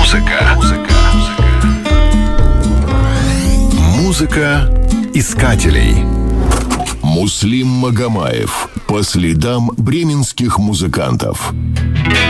Музыка искателей. Муслим Магомаев. По следам бременских музыкантов.